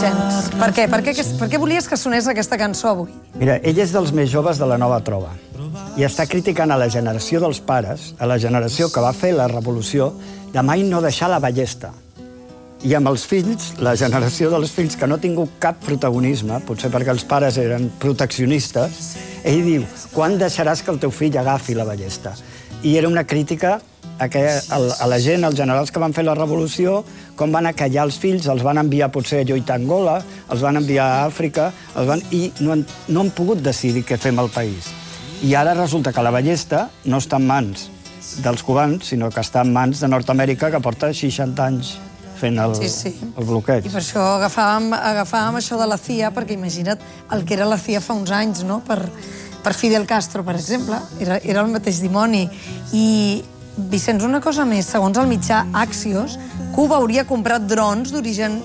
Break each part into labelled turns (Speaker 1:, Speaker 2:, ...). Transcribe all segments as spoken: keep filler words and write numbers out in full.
Speaker 1: Vicenç. Per què? Per què, per què volies que sonés aquesta cançó avui?
Speaker 2: Mira, ell és dels més joves de la nova trova i està criticant a la generació dels pares, a la generació que va fer la revolució, de mai no deixar la ballesta. I amb els fills, la generació dels fills que no ha tingut cap protagonisme, potser perquè els pares eren proteccionistes, ell diu, quan deixaràs que el teu fill agafi la ballesta? I era una crítica a, que, a la gent, als generals que van fer la revolució, com van acallar els fills, els van enviar potser a lluitar a Angola, els van enviar a Àfrica, els van, i no han, no han pogut decidir què fer amb el país. I ara resulta que la ballesta no està en mans dels cubans, sinó que està en mans de Nord-Amèrica, que porta seixanta anys fent el, sí, sí. el bloqueig.
Speaker 1: I per això agafàvem, agafàvem això de la C I A, perquè imagina't el que era la C I A fa uns anys, no? Per, per Fidel Castro, per exemple. Era, era el mateix dimoni. I, Vicenç, una cosa més. Segons el mitjà Axios, Cuba hauria comprat drons d'origen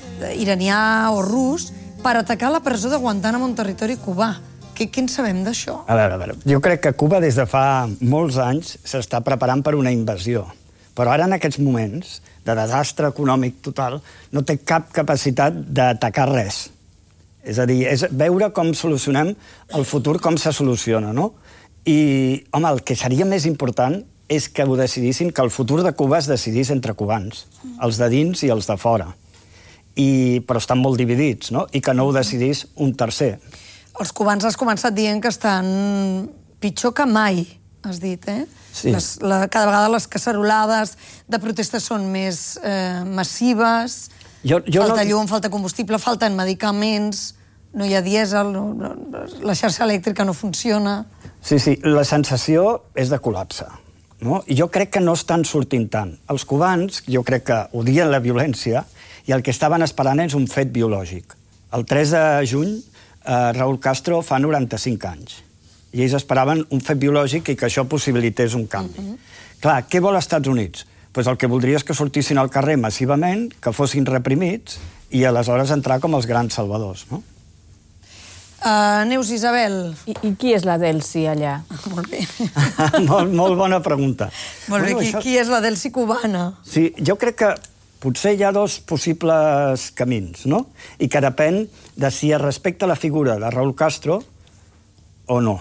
Speaker 1: iranià o rus per atacar la presó de Guantánamo en territori cubà. Què, què en sabem d'això?
Speaker 2: A veure, a veure, jo crec que Cuba des de fa molts anys s'està preparant per una invasió. Però ara, en aquests moments de desastre econòmic total, no té cap capacitat d'atacar res. És a dir, és veure com solucionem el futur, com se soluciona, no? I, home, el que seria més important és que ho decidissin, que el futur de Cuba es decidís entre cubans, els de dins i els de fora. I, però estan molt dividits, no? I que no ho decidís un tercer.
Speaker 1: Els cubans has començat dient que estan pitjor que mai, has dit, eh?
Speaker 2: Sí.
Speaker 1: Les, la, cada vegada les cacerolades de protestes són més eh, massives, jo, jo falta no... llum, falta combustible, falten medicaments, no hi ha dièsel, no, no, la xarxa elèctrica no funciona...
Speaker 2: Sí, sí, la sensació és de col·lapse. No? I jo crec que no estan sortint tant. Els cubans, jo crec que odien la violència i el que estaven esperant és un fet biològic. El tres de juny, eh, Raúl Castro fa noranta-cinc anys. I ells esperaven un fet biològic i que això possibilités un canvi. Uh-huh. Clar, què vol els Estats Units? Pues el que voldria és que sortissin al carrer massivament, que fossin reprimits i aleshores entrar com els grans salvadors, no?
Speaker 1: Uh, Neus Isabel.
Speaker 3: I, I qui és la Delcy allà?
Speaker 1: Molt bé.
Speaker 2: molt, molt bona pregunta.
Speaker 1: Molt bé,
Speaker 2: bueno,
Speaker 1: qui,
Speaker 2: això...
Speaker 1: qui és la Delcy cubana?
Speaker 2: Sí, jo crec que potser hi ha dos possibles camins, no? I que depèn de si es respecta la figura de Raúl Castro o no.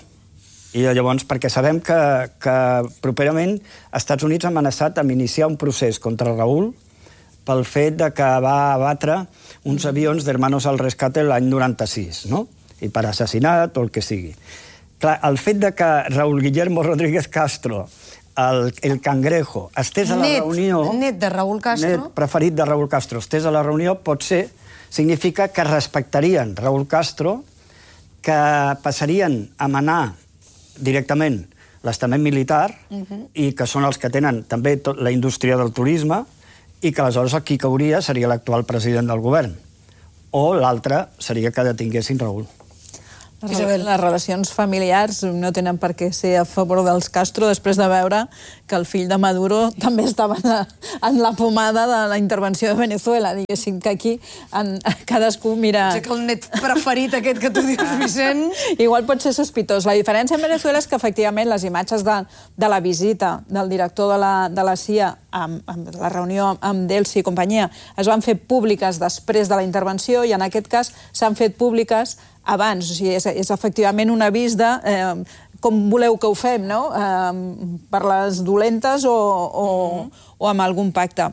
Speaker 2: I llavors, perquè sabem que, que properament els Estats Units ha amenaçat amb iniciar un procés contra Raúl pel fet de que va abatre uns avions d'Hermanos al Rescate l'any noranta-sis, no? I per assassinat o el que sigui. Clar, el fet de que Raúl Guillermo Rodríguez Castro, el, el cangrejo, estés a la
Speaker 1: net,
Speaker 2: reunió...
Speaker 1: Net de Raúl Castro.
Speaker 2: Net preferit de Raúl Castro, estés a la reunió, pot ser, significa que respectarien Raúl Castro, que passarien a manar directament l'estament militar uh-huh. i que són els que tenen també tot la indústria del turisme i que aleshores el qui cauria seria l'actual president del govern. O l'altre seria que detinguessin Raúl.
Speaker 3: Les, les relacions familiars no tenen per què ser a favor dels Castro després de veure que el fill de Maduro també estava en la, en la pomada de la intervenció de Venezuela. Diguéssim que aquí en, cadascú mira...
Speaker 1: Potser que el net preferit aquest que tu dius, Vicenç...
Speaker 3: Igual pot ser sospitós. La diferència en Venezuela és que efectivament les imatges de, de la visita del director de la, de la C I A amb, amb la reunió amb Delcy i companyia es van fer públiques després de la intervenció i en aquest cas s'han fet públiques abans, o sigui, és, és efectivament un avís de eh, com voleu que ho fem, no? Eh, per les dolentes o, o, o amb algun pacte.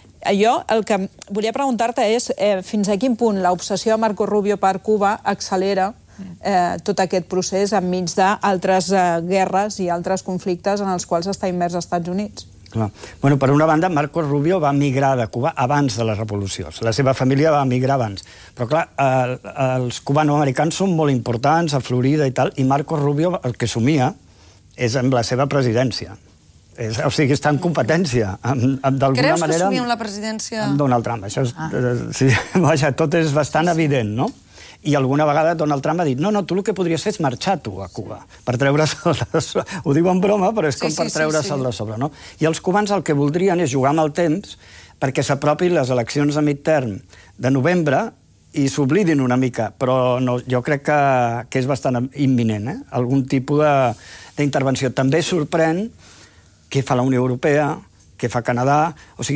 Speaker 3: Jo el que volia preguntar-te és eh, fins a quin punt l'obsessió de Marco Rubio per Cuba accelera eh, tot aquest procés enmig d'altres eh, guerres i altres conflictes en els quals està immers als Estats Units.
Speaker 2: Clar. Bueno, per una banda, Marcos Rubio va migrar de Cuba abans de la revolució. La seva família va migrar abans. Però, clar, eh, els cubanoamericans són molt importants, a Florida i tal, i Marcos Rubio el que somia és amb la seva presidència. És, o sigui, està en competència. Amb, amb, d'alguna
Speaker 1: Creus
Speaker 2: manera,
Speaker 1: que somia amb la presidència?
Speaker 2: Amb Donald Trump. Això és, ah. eh, sí, vaja, tot és bastant sí. evident, no? I alguna vegada Donald Trump ha dit no, no, tu el que podries fer és marxar tu a Cuba per treure-se'l de sobre. Ho diu en broma, però és com sí, sí, per treure-se'l sí, sí. de sobre, no? I els cubans el que voldrien és jugar amb el temps perquè s'apropin les eleccions de midterm de novembre i s'oblidin una mica, però no, jo crec que, que és bastant imminent, eh? Algun tipus d'intervenció. També sorprèn què fa la Unió Europea, què fa Canadà, o sigui,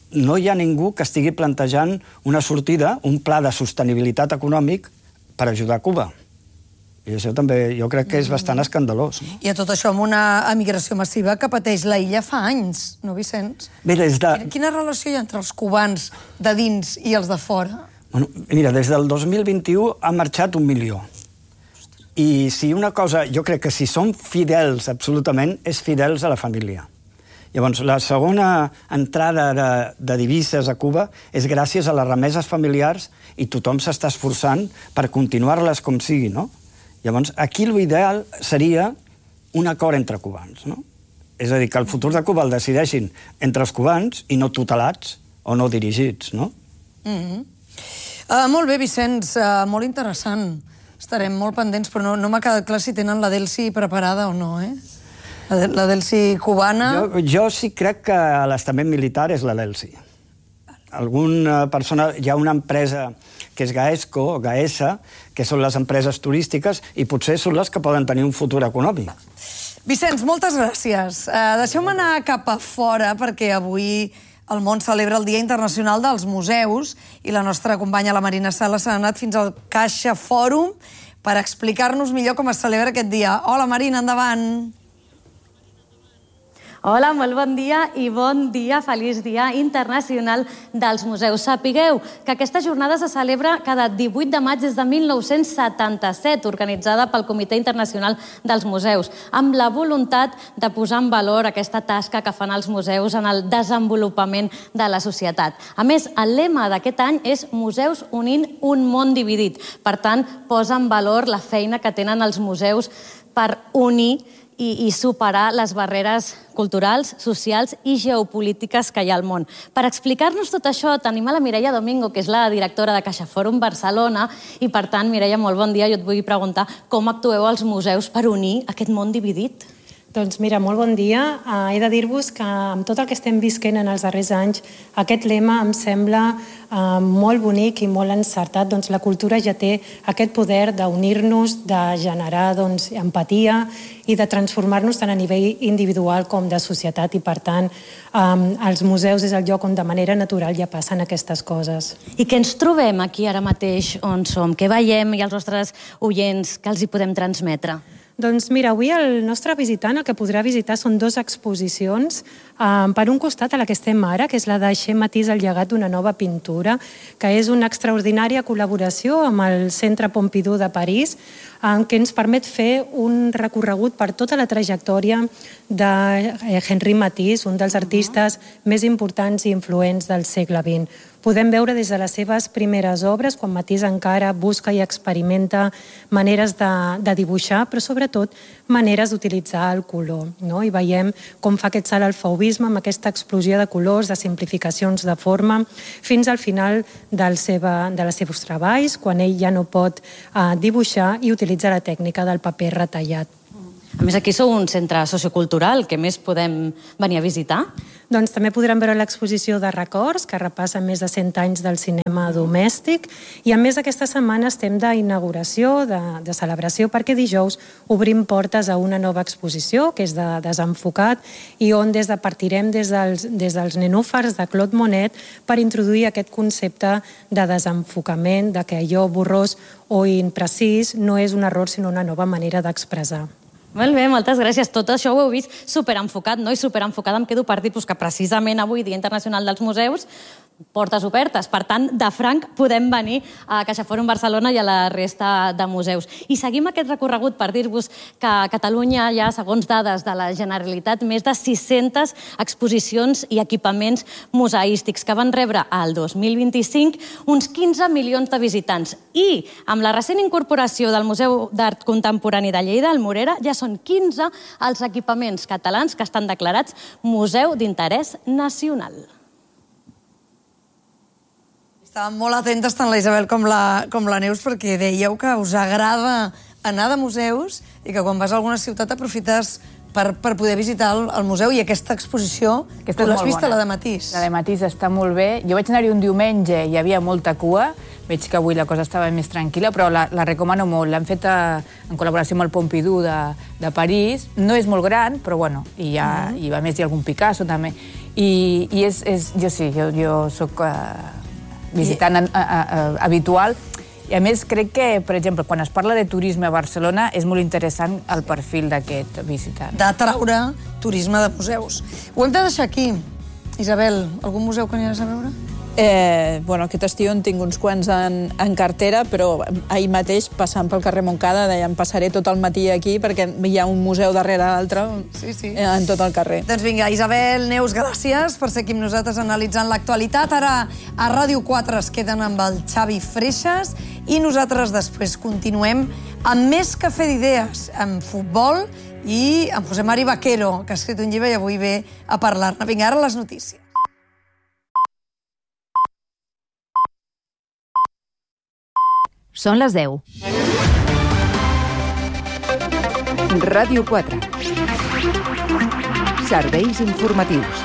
Speaker 2: no hi ha ningú que estigui plantejant una sortida, un pla de sostenibilitat econòmic per ajudar Cuba. I això també jo crec que és bastant escandalós. No?
Speaker 1: I a tot això amb una emigració massiva que pateix la illa fa anys, no, Vicenç?
Speaker 2: Bé, des de...
Speaker 1: Quina, quina relació hi ha entre els cubans de dins i els de fora?
Speaker 2: Bueno, mira, des del dos mil vint-i-u ha marxat un milió. I si una cosa, jo crec que si són fidels absolutament, és fidels a la família. Llavors, la segona entrada de, de divises a Cuba és gràcies a les remeses familiars i tothom s'està esforçant per continuar-les com sigui, no? Llavors, aquí l'ideal seria un acord entre cubans, no? És a dir, que el futur de Cuba el decideixin entre els cubans i no tutelats o no dirigits, no?
Speaker 1: Mm-hmm. uh, molt bé, Vicenç, uh, molt interessant. Estarem molt pendents, però no, no m'ha quedat clar si tenen la Delsi preparada o no, eh? La, de, la Delsi cubana...
Speaker 2: Jo, jo sí crec que l'estament militar és la Delsi. Alguna persona... Hi ha una empresa que és Gaesco, o Gaesa, que són les empreses turístiques, i potser són les que poden tenir un futur econòmic.
Speaker 1: Vicenç, moltes gràcies. Uh, Deixeu-me anar cap a fora, perquè avui el món celebra el Dia Internacional dels Museus, i la nostra companya, la Marina Sala, s'ha anat fins al Caixa Fòrum per explicar-nos millor com es celebra aquest dia. Hola, Marina, endavant.
Speaker 4: Hola, molt bon dia i bon dia, feliç Dia Internacional dels Museus. Sapigueu que aquesta jornada se celebra cada divuit de maig des de mil nou-cents setanta-set, organitzada pel Comitè Internacional dels Museus, amb la voluntat de posar en valor aquesta tasca que fan els museus en el desenvolupament de la societat. A més, el lema d'aquest any és Museus unint un món dividit. Per tant, posa en valor la feina que tenen els museus per unir I, i superar les barreres culturals, socials i geopolítiques que hi ha al món. Per explicar-nos tot això tenim a la Mireia Domingo, que és la directora de Caixa Fòrum Barcelona, i per tant, Mireia, molt bon dia. Jo et vull preguntar com actueu als museus per unir aquest món dividit?
Speaker 5: Doncs mira, molt bon dia. Uh, he de dir-vos que amb tot el que estem visquent en els darrers anys, aquest lema em sembla uh, molt bonic i molt encertat. Doncs la cultura ja té aquest poder d'unir-nos, de generar doncs, empatia i de transformar-nos tant a nivell individual com de societat. I per tant, um, els museus és el lloc on de manera natural ja passen aquestes coses.
Speaker 4: I què ens trobem aquí ara mateix on som? Què veiem i als nostres oients que els hi podem transmetre?
Speaker 5: Doncs mira, avui el nostre visitant el que podrà visitar són dues exposicions. Um, per un costat, a la que estem ara, que és la de Xé Matís, el llegat d'una nova pintura, que és una extraordinària col·laboració amb el Centre Pompidou de París, um, que ens permet fer un recorregut per tota la trajectòria de Henri Matisse, un dels artistes més importants i influents del segle vint. Podem veure des de les seves primeres obres, quan Matisse encara busca i experimenta maneres de, de dibuixar, però sobretot maneres d'utilitzar el color. No? I veiem com fa aquest salt al fauvisme amb aquesta explosió de colors, de simplificacions de forma, fins al final del seva, de les seus treballs, quan ell ja no pot uh, dibuixar i utilitza la tècnica del paper retallat.
Speaker 4: A més, aquí sou un centre sociocultural. Què més podem venir a visitar?
Speaker 5: Doncs també podrem veure l'exposició de records, que repassa més de cent anys del cinema domèstic, i a més aquesta setmana estem d'inauguració, de, de celebració, perquè dijous obrim portes a una nova exposició, que és de Desenfocat, i on des de partirem des dels, des dels nenúfars de Claude Monet per introduir aquest concepte de desenfocament, de que allò borrós o imprecís no és un error, sinó una nova manera d'expressar.
Speaker 4: Molt bé, moltes gràcies. Tot això ho heu vist superenfocat, no? I superenfocat em quedo per dir que precisament avui, Dia Internacional dels Museus, portes obertes. Per tant, de franc podem venir a Caixa Fòrum Barcelona i a la resta de museus. I seguim aquest recorregut per dir-vos que a Catalunya hi ha, segons dades de la Generalitat, més de sis-centes exposicions i equipaments museístics que van rebre el dos mil vint-i-cinc uns quinze milions de visitants. I amb la recent incorporació del Museu d'Art Contemporani de Lleida, al Morera, ja són quinze els equipaments catalans que estan declarats Museu d'Interès Nacional.
Speaker 1: Estàvem molt atentes tant la Isabel com la, com la Neus, perquè dèieu que us agrada anar de museus i que quan vas a alguna ciutat aprofites per, per poder visitar el, el museu, i aquesta exposició, aquesta tu l'has vista, la de Matisse?
Speaker 6: La de Matisse està molt bé. Jo vaig anar-hi un diumenge, hi havia molta cua, veig que avui la cosa estava més tranquil·la, però la, la recomano molt. L'han fet a, en col·laboració amb el Pompidou de, de París. No és molt gran, però bueno, i, ha, uh -huh. i a més hi ha algun Picasso també. I, i és, és, jo sí, jo, jo soc uh, visitant I... uh, uh, habitual. I a més, crec que, per exemple, quan es parla de turisme a Barcelona, és molt interessant el perfil d'aquest visitant.
Speaker 1: D'atraure turisme de museus. Ho hem de deixar aquí. Isabel, algun museu que aniràs a veure?
Speaker 3: Eh, bueno, aquest estiu en tinc uns quants en, en cartera, però ahir mateix, passant pel carrer Montcada, deia, em passaré tot el matí aquí perquè hi ha un museu darrere l'altre
Speaker 1: sí, sí.
Speaker 3: en tot el carrer.
Speaker 1: Doncs vinga, Isabel, Neus, gràcies per ser aquí amb nosaltres analitzant l'actualitat. Ara a Ràdio quatre es queden amb el Xavi Freixas i nosaltres després continuem amb més Cafè d'Idees, amb futbol i amb José Mari Vaquero, que ha escrit un llibre i avui ve a parlar-ne. Vinga, ara les notícies.
Speaker 7: Són les deu. Ràdio quatre. Serveis informatius.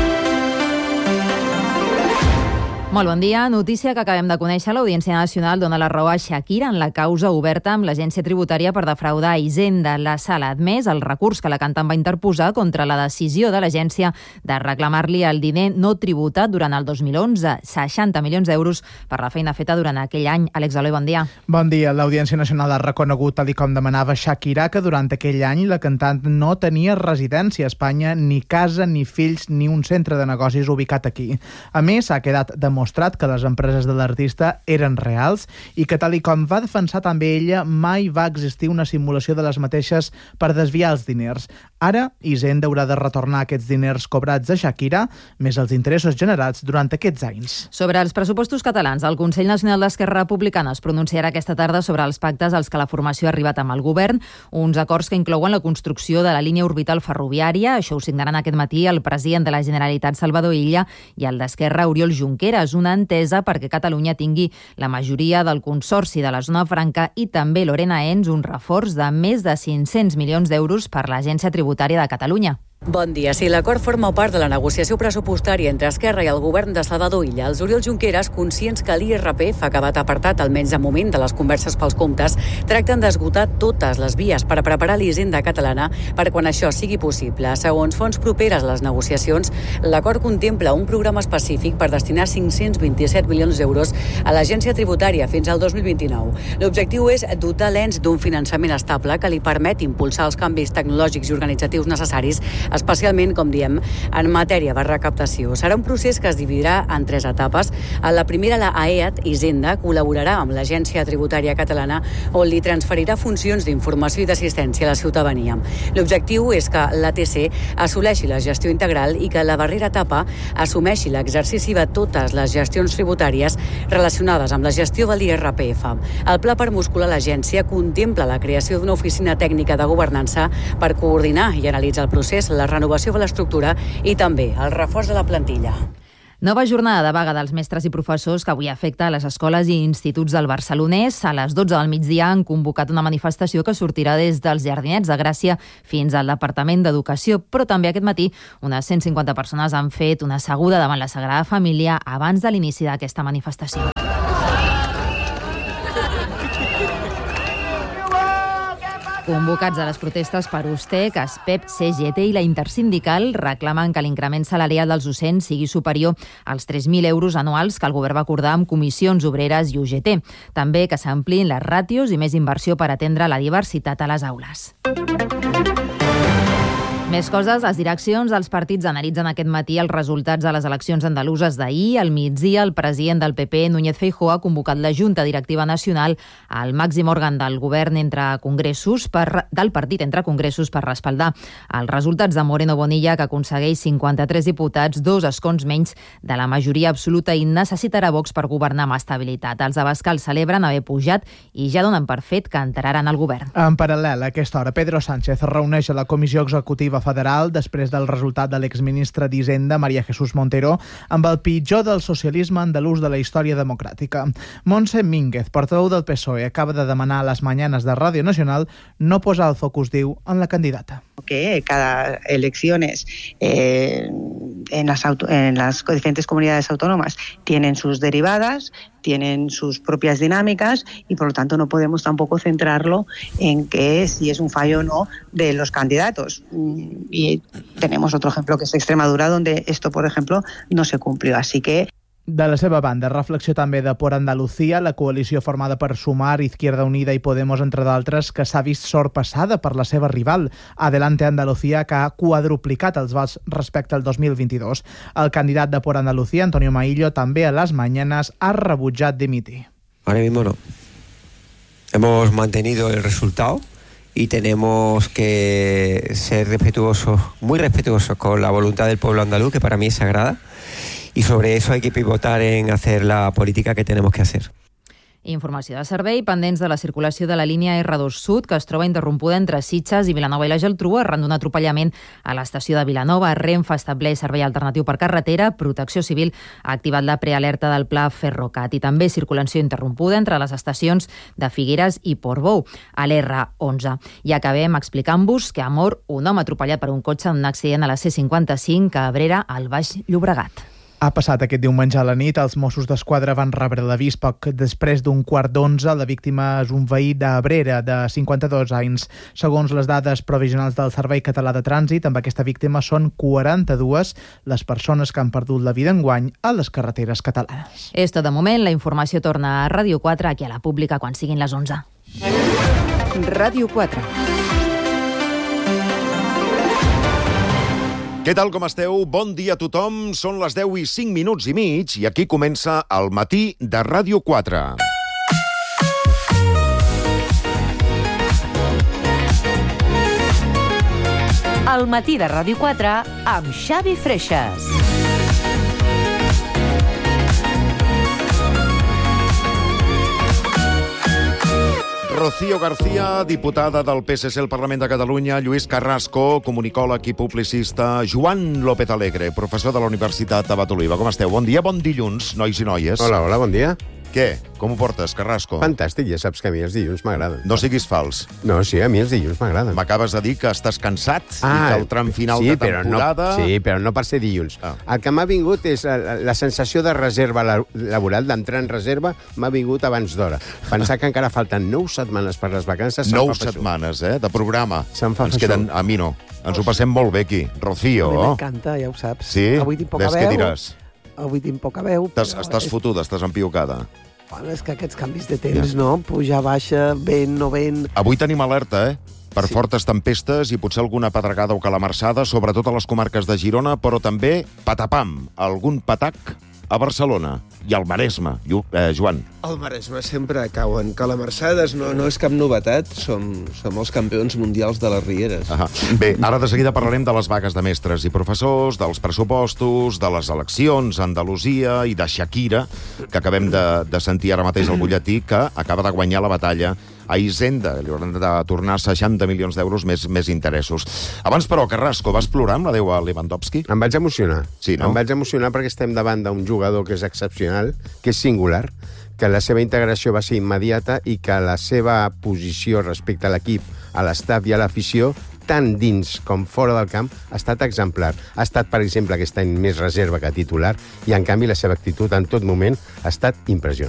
Speaker 7: Molt bon dia. Notícia que acabem de conèixer. L'Audiència Nacional dona la raó a Shakira en la causa oberta amb l'Agència Tributària per defraudar Hisenda. La Sala ha admès el recurs que la cantant va interposar contra la decisió de l'agència de reclamar-li el diner no tributat durant el dos mil onze, seixanta milions d'euros per la feina feta durant aquell any. Àlex Aloi, bon dia.
Speaker 8: Bon dia. L'Audiència Nacional ha reconegut, tal com demanava Shakira, que durant aquell any la cantant no tenia residència a Espanya, ni casa, ni fills, ni un centre de negocis ubicat aquí. A més, ha quedat demostrat que les empreses de l'artista eren reals i que, tal i com va defensar també ella, mai va existir una simulació de les mateixes per desviar els diners. Ara, Hisenda haurà de retornar aquests diners cobrats a Shakira, més els interessos generats durant aquests anys.
Speaker 7: Sobre els pressupostos catalans, el Consell Nacional d'Esquerra Republicana es pronunciarà aquesta tarda sobre els pactes als que la formació ha arribat amb el govern, uns acords que inclouen la construcció de la línia orbital ferroviària. Això ho signaran aquest matí el president de la Generalitat, Salvador Illa, i el d'Esquerra, Oriol Junqueras. Una entesa perquè Catalunya tingui la majoria del consorci de la zona franca i també Lorena Ens un reforç de més de cinc-cents milions d'euros per l'Agència Tributària de Catalunya.
Speaker 9: Bon dia. Si l'acord forma part de la negociació pressupostària entre Esquerra i el govern de Salvador Illa, els Oriol Junqueras, conscients que l'I R P F ha acabat apartat, almenys de moment, de les converses pels comptes, tracten d'esgotar totes les vies per preparar l'Hisenda catalana per quan això sigui possible. Segons fonts properes a les negociacions, l'acord contempla un programa específic per destinar cinc-cents vint-i-set milions d'euros a l'Agència Tributària fins al dos mil vint-i-nou. L'objectiu és dotar l'ens d'un finançament estable que li permet impulsar els canvis tecnològics i organitzatius necessaris, especialment, com diem, en matèria de recaptació. Serà un procés que es dividirà en tres etapes. En la primera, la A E A T Hisenda col·laborarà amb l'Agència Tributària Catalana, on li transferirà funcions d'informació i d'assistència a la ciutadania. L'objectiu és que l'A T C assoleixi la gestió integral i que la darrera etapa assumeixi l'exercici de totes les gestions tributàries relacionades amb la gestió de l'I R P F. El pla per muscular l'agència contempla la creació d'una oficina tècnica de governança per coordinar i analitzar el procés, la renovació de l'estructura i també el reforç de la plantilla.
Speaker 7: Nova jornada de vaga dels mestres i professors que avui afecta a les escoles i instituts del Barcelonès. A les dotze del migdia han convocat una manifestació que sortirà des dels Jardinets de Gràcia fins al Departament d'Educació, però també aquest matí unes cent cinquanta persones han fet una asseguda davant la Sagrada Família abans de l'inici d'aquesta manifestació. Convocats a les protestes per Ustec, Aspep, C G T i la Intersindical reclamen que l'increment salarial dels docents sigui superior als tres mil euros anuals que el govern va acordar amb comissions obreres i U G T. També que s'ampliïn les ràtios i més inversió per atendre la diversitat a les aules. Més coses, les direccions dels partits analitzen aquest matí els resultats de les eleccions andaluses d'ahir. Al migdia, el president del P P, Núñez Feijóo, ha convocat la Junta Directiva Nacional, el màxim òrgan del govern entre congressos per, del partit entre congressos per respaldar els resultats de Moreno Bonilla, que aconsegueix cinquanta-tres diputats, dos escons menys de la majoria absoluta i necessitarà Vox per governar amb estabilitat. Els abascals celebren haver pujat i ja donen per fet que entraran al govern.
Speaker 8: En paral·lel, a aquesta hora, Pedro Sánchez reuneix a la Comissió Executiva Federal després del resultat de l'exministre d'Hisenda, María Jesús Montero, amb el pitjor del socialisme andalús de la història democràtica. Montse Mínguez, portaveu del P S O E, acaba de demanar a les mañanes de Ràdio Nacional no posar el focus, diu, en la candidata.
Speaker 10: que cada elecciones eh, en, las auto, en las diferentes comunidades autónomas tienen sus derivadas, tienen sus propias dinámicas y por lo tanto no podemos tampoco centrarlo en que si es un fallo o no de los candidatos. Y tenemos otro ejemplo que es Extremadura, donde esto, por ejemplo, no se cumplió. Así que
Speaker 8: De la seva banda, reflexió també de Por Andalucía, la coalició formada per Sumar, Izquierda Unida i Podemos, entre d'altres, que s'ha vist sorpassada per la seva rival, Adelante Andalucía, que ha quadruplicat els vots respecte al dos mil vint-i-dos. El candidat de Por Andalucía, Antonio Maillo, també a les mañanas ha rebutjat dimitir.
Speaker 11: Ahora mismo no. Hemos mantenido el resultado y tenemos que ser respetuosos, muy respetuosos con la voluntad del pueblo andaluz, que para mí es sagrada. Y sobre eso hay que pivotar en hacer la política que tenemos que hacer.
Speaker 7: Informació de servei, pendents de la circulació de la línia erre dos Sud, que es troba interrompuda entre Sitges i Vilanova i la Geltrú arran d'un atropellament a l'estació de Vilanova. Renfe estableix servei alternatiu per carretera. Protecció Civil ha activat la prealerta del pla Ferrocat i també circulació interrompuda entre les estacions de Figueres i Portbou, a l'erre onze. I acabem explicant-vos que ha mort un home atropellat per un cotxe en un accident a la ce cinquanta-cinc a Abrera, al Baix Llobregat.
Speaker 8: Ha passat aquest diumenge a la nit. Els Mossos d'Esquadra van rebre l'avís poc després d'un quart d'onze. La víctima és un veí d'Abrera, de cinquanta-dos anys. Segons les dades provisionals del Servei Català de Trànsit, amb aquesta víctima són quaranta-dues les persones que han perdut la vida enguany a les carreteres catalanes.
Speaker 7: És tot de moment. La informació torna a Ràdio quatre, aquí a la Pública, quan siguin les onze.
Speaker 12: Ràdio quatre.
Speaker 13: Què tal, com esteu? Bon dia a tothom. Són les deu i cinc minuts i mig i aquí comença el matí de Ràdio quatre.
Speaker 12: El matí de Ràdio quatre amb Xavi Freixas.
Speaker 13: Rocío García, diputada del P S C al Parlament de Catalunya, Lluís Carrasco, comunicòleg i publicista, Joan López Alegre, professor de la Universitat Abat Oliva. Com esteu? Bon dia, bon dilluns, nois i noies.
Speaker 14: Hola, hola, bon dia.
Speaker 13: Què? Com ho portes, Carrasco?
Speaker 14: Fantàstic, ja saps que a mi els dilluns m'agraden.
Speaker 13: No siguis fals.
Speaker 14: No, sí, a mi els dilluns m'agraden.
Speaker 13: M'acabes de dir que estàs cansat
Speaker 14: ah,
Speaker 13: i que el tram final
Speaker 14: sí,
Speaker 13: de temporada...
Speaker 14: Però no, sí, però no per ser dilluns. Ah. El que m'ha vingut és la, la sensació de reserva laboral, d'entrar en reserva, m'ha vingut abans d'hora. Pensar que encara falten nou setmanes per les vacances...
Speaker 13: Nou setmanes, eh, de programa.
Speaker 14: Se'm fa
Speaker 13: Ens queden, a mi no. Ens ho passem molt bé aquí. Rocío.
Speaker 15: A mi m'encanta, ja ho saps.
Speaker 13: Sí?
Speaker 15: Avui tinc poca
Speaker 13: Ves
Speaker 15: veu.
Speaker 13: què diràs?
Speaker 15: Avui tinc poca veu.
Speaker 13: Estàs, estàs és... fotuda, estàs empiocada.
Speaker 15: Bueno, és que aquests canvis de temps, ja. no? Puja, baixa, vent, no vent...
Speaker 13: Avui tenim alerta, eh? Per sí. fortes tempestes i potser alguna pedregada o calamarsada, sobretot a les comarques de Girona, però també patapam, algun patac a Barcelona i al Maresme, eh, Joan.
Speaker 16: Al Maresme sempre cauen calamarsades, no, no és cap novetat, som, som els campions mundials de les rieres.
Speaker 13: Ah, bé, ara de seguida parlarem de les vagues de mestres i professors, dels pressupostos, de les eleccions a Andalusia i de Shakira, que acabem de, de sentir ara mateix al butlletí, que acaba de guanyar la batalla a Hisenda. Li hauran de tornar seixanta milions d'euros més, més interessos. Abans, però, Carrasco, vas plorar amb l'adeu a Lewandowski?
Speaker 14: Em vaig emocionar.
Speaker 13: Sí, no?
Speaker 14: Em vaig emocionar perquè estem davant d'un jugador que és excepcional, que és singular, que la seva integració va ser immediata i que la seva posició respecte a l'equip, a l'estaf i a l'afició, tant dins com fora del camp, ha estat exemplar. Ha estat, per exemple, aquest any més reserva que titular i, en canvi, la seva actitud en tot moment ha estat impressionant.